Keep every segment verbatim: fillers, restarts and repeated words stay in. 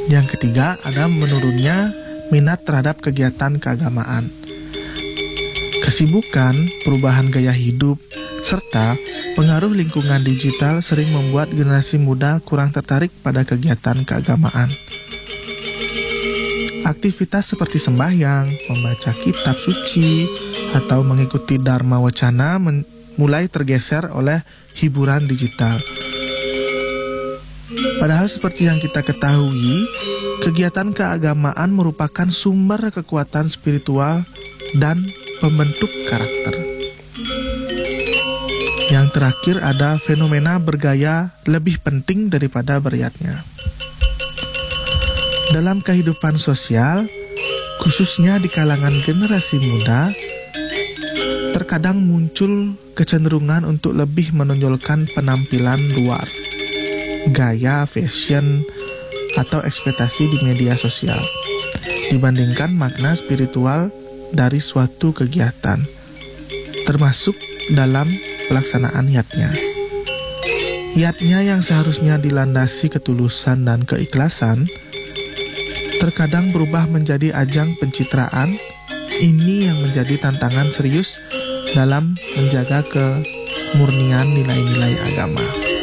Yang ketiga, ada menurunnya minat terhadap kegiatan keagamaan. Kesibukan, perubahan gaya hidup, serta pengaruh lingkungan digital sering membuat generasi muda kurang tertarik pada kegiatan keagamaan. Aktivitas seperti sembahyang, membaca kitab suci, atau mengikuti Dharma Wacana men- mulai tergeser oleh hiburan digital. Padahal seperti yang kita ketahui, kegiatan keagamaan merupakan sumber kekuatan spiritual dan pembentuk karakter. Yang terakhir ada fenomena bergaya lebih penting daripada beriatnya. Dalam kehidupan sosial, khususnya di kalangan generasi muda, terkadang muncul kecenderungan untuk lebih menonjolkan penampilan luar, gaya, fashion, atau ekspektasi di media sosial dibandingkan makna spiritual dari suatu kegiatan, termasuk dalam pelaksanaan niatnya. Niatnya yang seharusnya dilandasi ketulusan dan keikhlasan, terkadang berubah menjadi ajang pencitraan. Ini yang menjadi tantangan serius dalam menjaga kemurnian nilai-nilai agama.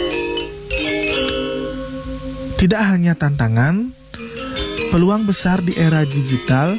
Tidak hanya tantangan, peluang besar di era digital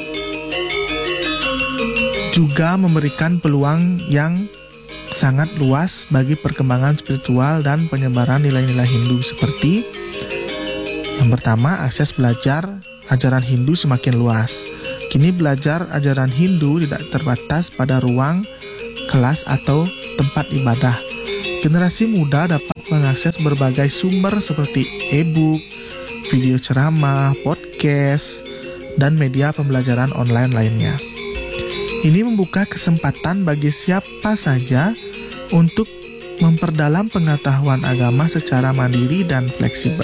juga memberikan peluang yang sangat luas bagi perkembangan spiritual dan penyebaran nilai-nilai Hindu, seperti yang pertama, akses belajar ajaran Hindu semakin luas. Kini belajar ajaran Hindu tidak terbatas pada ruang, kelas, atau tempat ibadah. Generasi muda dapat mengakses berbagai sumber seperti e-book, video ceramah, podcast, dan media pembelajaran online lainnya. Ini membuka kesempatan bagi siapa saja untuk memperdalam pengetahuan agama secara mandiri dan fleksibel.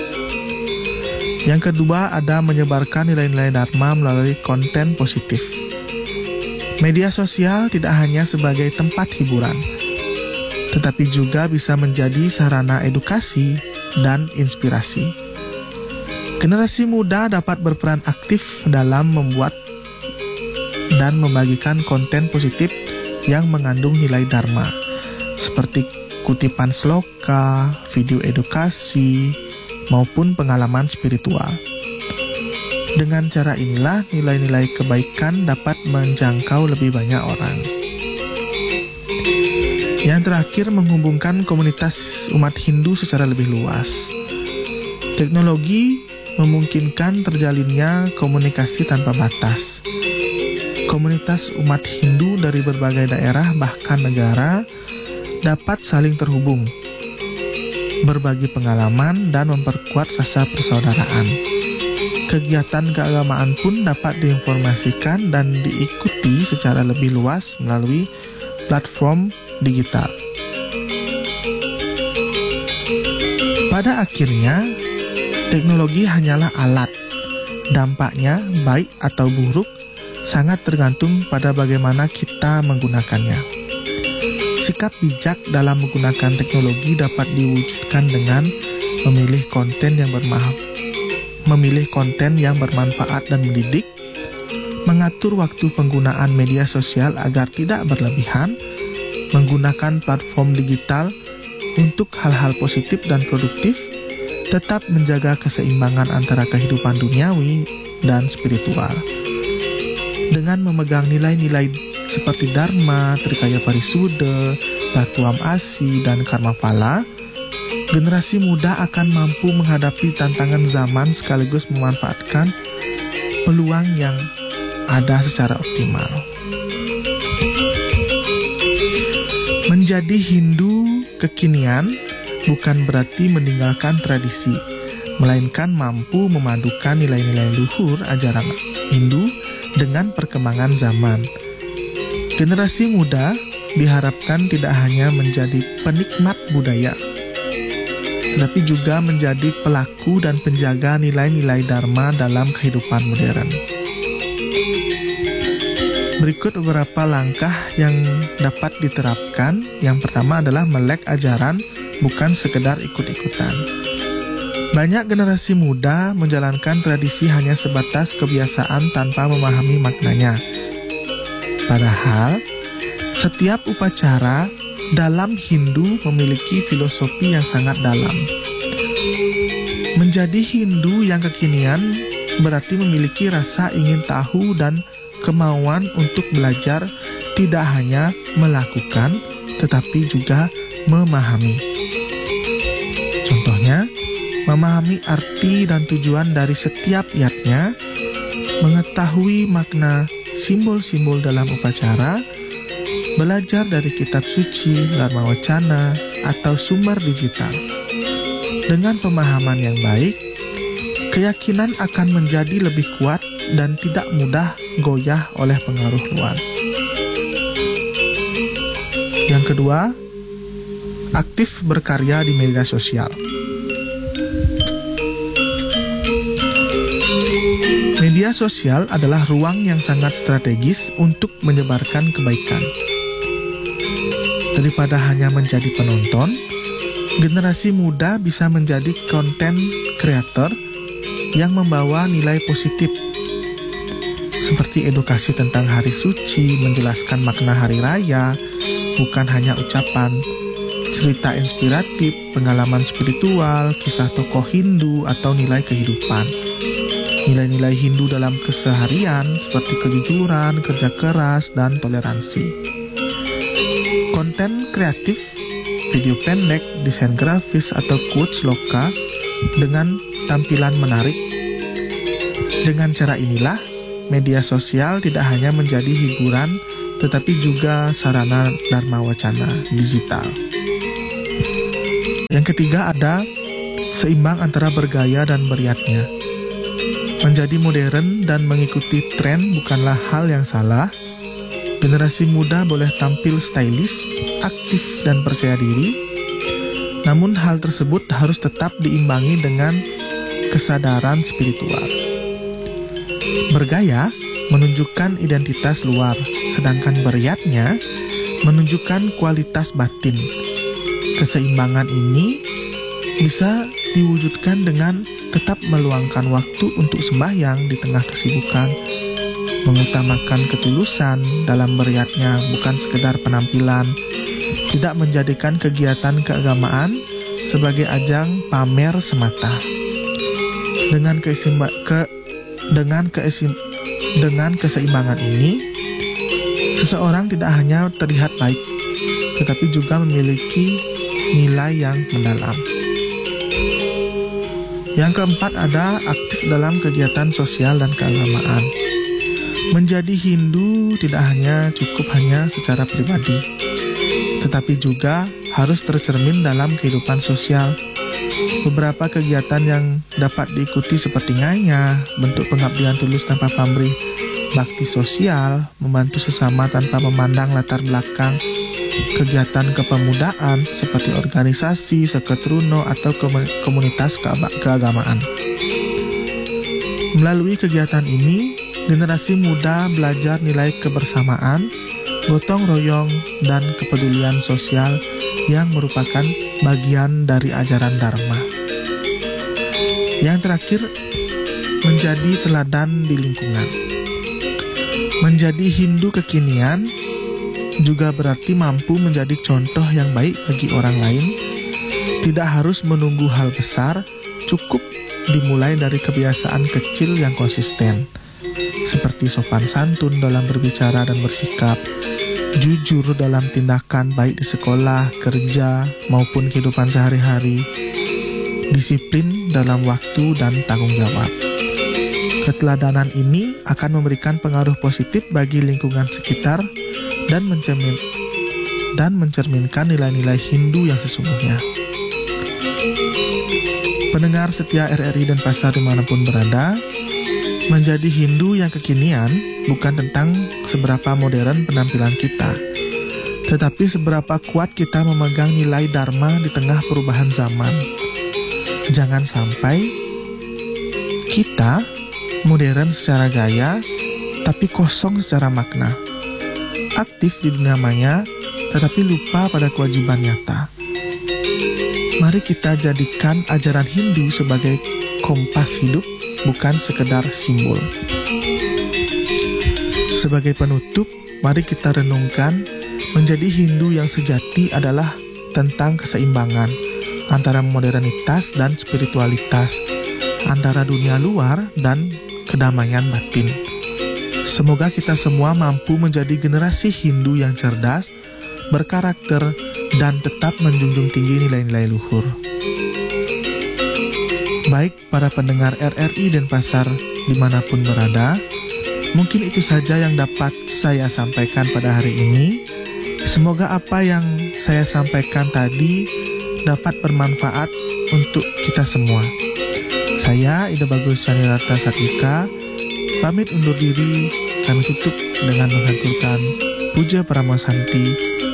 Yang kedua, ada menyebarkan nilai-nilai Dharma melalui konten positif. Media sosial tidak hanya sebagai tempat hiburan, tetapi juga bisa menjadi sarana edukasi dan inspirasi. Generasi muda dapat berperan aktif dalam membuat dan membagikan konten positif yang mengandung nilai Dharma, seperti kutipan sloka, video edukasi, maupun pengalaman spiritual. Dengan cara inilah nilai-nilai kebaikan dapat menjangkau lebih banyak orang. Yang terakhir, menghubungkan komunitas umat Hindu secara lebih luas. Teknologi memungkinkan terjalinnya komunikasi tanpa batas. Komunitas umat Hindu dari berbagai daerah bahkan negara dapat saling terhubung, berbagi pengalaman, dan memperkuat rasa persaudaraan. Kegiatan keagamaan pun dapat diinformasikan dan diikuti secara lebih luas melalui platform digital. Pada akhirnya, teknologi hanyalah alat. Dampaknya, baik atau buruk, sangat tergantung pada bagaimana kita menggunakannya. Sikap bijak dalam menggunakan teknologi dapat diwujudkan dengan memilih konten yang bermanfaat, memilih konten yang bermanfaat dan mendidik, mengatur waktu penggunaan media sosial agar tidak berlebihan, menggunakan platform digital untuk hal-hal positif dan produktif, tetap menjaga keseimbangan antara kehidupan duniawi dan spiritual. Dengan memegang nilai-nilai seperti Dharma, Trikaya Parisuddha, Tatuam Asi, dan Karma Pala, generasi muda akan mampu menghadapi tantangan zaman sekaligus memanfaatkan peluang yang ada secara optimal. Menjadi Hindu kekinian bukan berarti meninggalkan tradisi, melainkan mampu memadukan nilai-nilai luhur ajaran Hindu dengan perkembangan zaman. Generasi muda diharapkan tidak hanya menjadi penikmat budaya, tetapi juga menjadi pelaku dan penjaga nilai-nilai Dharma dalam kehidupan modern. Berikut beberapa langkah yang dapat diterapkan. Yang pertama adalah melek ajaran, bukan sekedar ikut-ikutan. Banyak generasi muda menjalankan tradisi hanya sebatas kebiasaan tanpa memahami maknanya. Padahal, setiap upacara dalam Hindu memiliki filosofi yang sangat dalam. Menjadi Hindu yang kekinian berarti memiliki rasa ingin tahu dan kemauan untuk belajar, tidak hanya melakukan, tetapi juga memahami. Contohnya, memahami arti dan tujuan dari setiap yatnya, mengetahui makna simbol-simbol dalam upacara, belajar dari kitab suci, Dharma Wacana, atau sumber digital. Dengan pemahaman yang baik, keyakinan akan menjadi lebih kuat dan tidak mudah goyah oleh pengaruh luar. Yang kedua, aktif berkarya di media sosial. Media sosial adalah ruang yang sangat strategis untuk menyebarkan kebaikan. Daripada hanya menjadi penonton, generasi muda bisa menjadi konten kreator yang membawa nilai positif, seperti edukasi tentang hari suci, menjelaskan makna hari raya, bukan hanya ucapan, cerita inspiratif, pengalaman spiritual, kisah tokoh Hindu, atau nilai kehidupan. Nilai-nilai Hindu dalam keseharian seperti kejujuran, kerja keras, dan toleransi. Konten kreatif, video pendek, desain grafis, atau quotes loka dengan tampilan menarik. Dengan cara inilah, media sosial tidak hanya menjadi hiburan, tetapi juga sarana Dharma Wacana digital. Yang ketiga ada seimbang antara bergaya dan beriatnya. Menjadi modern dan mengikuti tren bukanlah hal yang salah. Generasi muda boleh tampil stylish, aktif, dan percaya diri. Namun hal tersebut harus tetap diimbangi dengan kesadaran spiritual. Bergaya menunjukkan identitas luar, sedangkan beriatnya menunjukkan kualitas batin. Keseimbangan ini bisa diwujudkan dengan tetap meluangkan waktu untuk sembahyang di tengah kesibukan, mengutamakan ketulusan dalam beriatnya bukan sekedar penampilan, tidak menjadikan kegiatan keagamaan sebagai ajang pamer semata. Dengan keseimba- ke dengan keseim dengan keseimbangan ini, seseorang tidak hanya terlihat baik, tetapi juga memiliki nilai yang mendalam. Yang keempat ada aktif dalam kegiatan sosial dan keagamaan. Menjadi Hindu tidak hanya cukup hanya secara pribadi, tetapi juga harus tercermin dalam kehidupan sosial. Beberapa kegiatan yang dapat diikuti seperti ngayah, bentuk pengabdian tulus tanpa pamrih, bakti sosial, membantu sesama tanpa memandang latar belakang, kegiatan kepemudaan seperti organisasi, seketruno, atau komunitas keagamaan. Melalui kegiatan ini, generasi muda belajar nilai kebersamaan, gotong royong, dan kepedulian sosial yang merupakan bagian dari ajaran Dharma. Yang terakhir, menjadi teladan di lingkungan. Menjadi Hindu kekinian juga berarti mampu menjadi contoh yang baik bagi orang lain. Tidak harus menunggu hal besar, cukup dimulai dari kebiasaan kecil yang konsisten, seperti sopan santun dalam berbicara dan bersikap, jujur dalam tindakan baik di sekolah, kerja, maupun kehidupan sehari-hari, disiplin dalam waktu dan tanggung jawab. Keteladanan ini akan memberikan pengaruh positif bagi lingkungan sekitar dan mencermin dan mencerminkan nilai-nilai Hindu yang sesungguhnya. Pendengar setia R R I dan Pasar dimanapun berada, menjadi Hindu yang kekinian bukan tentang seberapa modern penampilan kita, tetapi seberapa kuat kita memegang nilai Dharma di tengah perubahan zaman. Jangan sampai kita modern secara gaya, tapi kosong secara makna. Aktif di dunia maya, tetapi lupa pada kewajiban nyata. Mari kita jadikan ajaran Hindu sebagai kompas hidup, bukan sekedar simbol. Sebagai penutup, mari kita renungkan, menjadi Hindu yang sejati adalah tentang keseimbangan antara modernitas dan spiritualitas, antara dunia luar dan kedamaian batin. Semoga kita semua mampu menjadi generasi Hindu yang cerdas, berkarakter, dan tetap menjunjung tinggi nilai-nilai luhur. Baik para pendengar R R I Denpasar dimanapun berada, mungkin itu saja yang dapat saya sampaikan pada hari ini. Semoga apa yang saya sampaikan tadi dapat bermanfaat untuk kita semua. Saya Ida Bagus Sanirata Satika, pamit undur diri. Kami tutup dengan menghaturkan puja Paramasanti